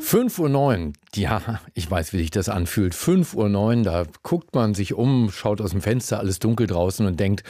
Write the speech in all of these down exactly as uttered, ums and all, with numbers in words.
fünf Uhr neun, ja, ich weiß, wie sich das anfühlt. fünf Uhr neun, da guckt man sich um, schaut aus dem Fenster, alles dunkel draußen und denkt,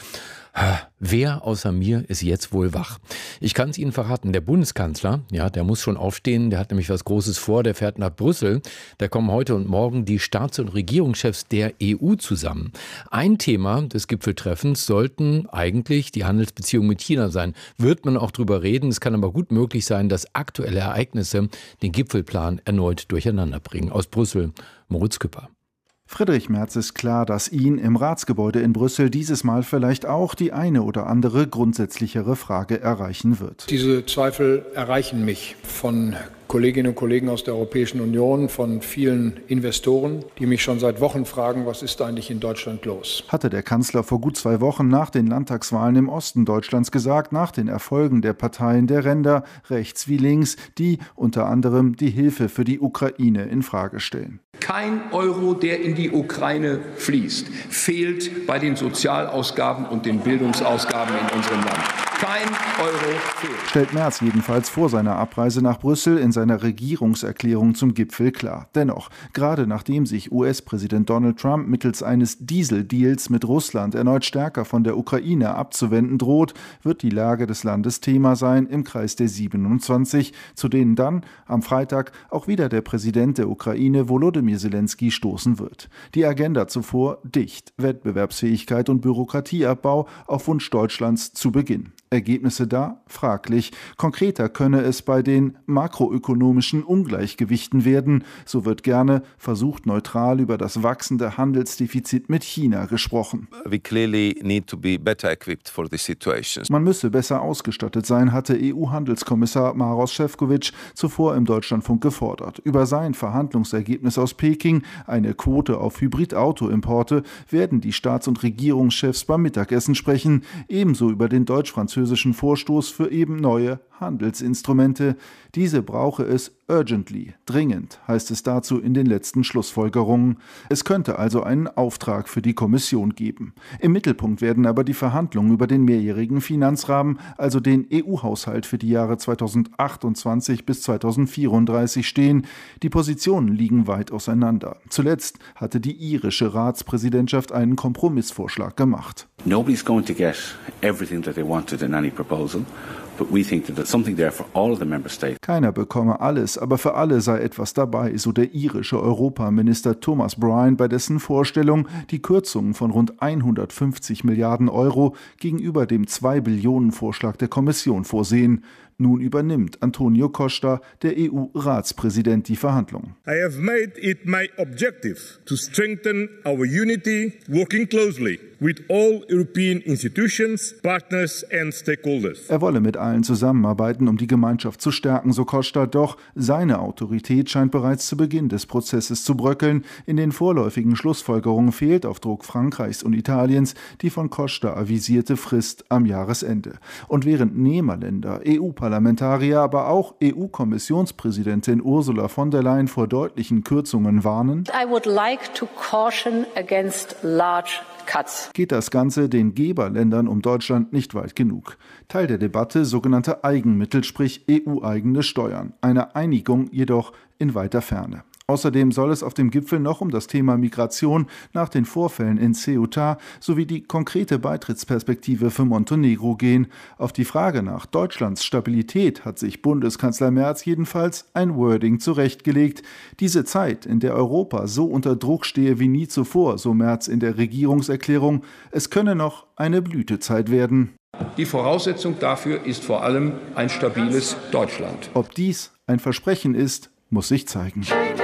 wer außer mir ist jetzt wohl wach? Ich kann es Ihnen verraten, der Bundeskanzler, ja, der muss schon aufstehen, der hat nämlich was Großes vor, der fährt nach Brüssel. Da kommen heute und morgen die Staats- und Regierungschefs der E U zusammen. Ein Thema des Gipfeltreffens sollten eigentlich die Handelsbeziehungen mit China sein. Wird man auch drüber reden, es kann aber gut möglich sein, dass aktuelle Ereignisse den Gipfelplan erneut durcheinander bringen. Aus Brüssel, Moritz Küpper. Friedrich Merz ist klar, dass ihn im Ratsgebäude in Brüssel dieses Mal vielleicht auch die eine oder andere grundsätzlichere Frage erreichen wird. Diese Zweifel erreichen mich von Kolleginnen und Kollegen aus der Europäischen Union, von vielen Investoren, die mich schon seit Wochen fragen, was ist eigentlich in Deutschland los? Hatte der Kanzler vor gut zwei Wochen nach den Landtagswahlen im Osten Deutschlands gesagt, nach den Erfolgen der Parteien der Ränder, rechts wie links, die unter anderem die Hilfe für die Ukraine in Frage stellen. Kein Euro, der in die Ukraine fließt, fehlt bei den Sozialausgaben und den Bildungsausgaben in unserem Land. Kein Euro fehlt. Stellt Merz jedenfalls vor seiner Abreise nach Brüssel in seiner Regierungserklärung zum Gipfel klar. Dennoch, gerade nachdem sich U S-Präsident Donald Trump mittels eines Dieseldeals mit Russland erneut stärker von der Ukraine abzuwenden droht, wird die Lage des Landes Thema sein im Kreis der siebenundzwanzig, zu denen dann am Freitag auch wieder der Präsident der Ukraine, Volodymyr Zelensky, stoßen wird. Die Agenda zuvor dicht: Wettbewerbsfähigkeit und Bürokratieabbau auf Wunsch Deutschlands zu Beginn. Ergebnisse da? Fraglich. Konkreter könne es bei den makroökonomischen Ungleichgewichten werden. So wird gerne versucht, neutral über das wachsende Handelsdefizit mit China gesprochen. We clearly need to be better equipped for this situation. Man müsse besser ausgestattet sein, hatte E U-Handelskommissar Maroš Šefčovič zuvor im Deutschlandfunk gefordert. Über sein Verhandlungsergebnis aus Peking, eine Quote auf Hybridautoimporte, werden die Staats- und Regierungschefs beim Mittagessen sprechen. Ebenso über den deutsch-französischen Vorstoß für eben neue Handelsinstrumente. Diese brauche es urgently, dringend, heißt es dazu in den letzten Schlussfolgerungen. Es könnte also einen Auftrag für die Kommission geben. Im Mittelpunkt werden aber die Verhandlungen über den mehrjährigen Finanzrahmen, also den E U-Haushalt für die Jahre zweitausendachtundzwanzig bis zweitausendvierunddreißig stehen. Die Positionen liegen weit auseinander. Zuletzt hatte die irische Ratspräsidentschaft einen Kompromissvorschlag gemacht. Nobody's going to get everything that they wanted in any proposal. But we think that there's something there for all of the member states. Keiner bekomme alles, aber für alle sei etwas dabei, so der irische Europaminister Thomas Bryan, bei dessen Vorstellung die Kürzungen von rund hundertfünfzig Milliarden Euro gegenüber dem zwei Billionen Vorschlag der Kommission vorsehen. Nun übernimmt Antonio Costa, der E U-Ratspräsident, die Verhandlungen. I have made it my objective to strengthen our unity, working closely with all European institutions, partners and stakeholders. Er wolle mit allen zusammenarbeiten, um die Gemeinschaft zu stärken, so Costa. Doch seine Autorität scheint bereits zu Beginn des Prozesses zu bröckeln. In den vorläufigen Schlussfolgerungen fehlt auf Druck Frankreichs und Italiens die von Costa avisierte Frist am Jahresende. Und während Nehmerländer, E U-Parlamentarier, aber auch E U-Kommissionspräsidentin Ursula von der Leyen vor deutlichen Kürzungen warnen, I would like to caution against large cuts. Geht das Ganze den Geberländern um Deutschland nicht weit genug. Teil der Debatte sogenannte Eigenmittel, sprich E U-eigene Steuern. Eine Einigung jedoch in weiter Ferne. Außerdem soll es auf dem Gipfel noch um das Thema Migration nach den Vorfällen in Ceuta sowie die konkrete Beitrittsperspektive für Montenegro gehen. Auf die Frage nach Deutschlands Stabilität hat sich Bundeskanzler Merz jedenfalls ein Wording zurechtgelegt. Diese Zeit, in der Europa so unter Druck stehe wie nie zuvor, so Merz in der Regierungserklärung, es könne noch eine Blütezeit werden. Die Voraussetzung dafür ist vor allem ein stabiles Deutschland. Ob dies ein Versprechen ist, muss sich zeigen.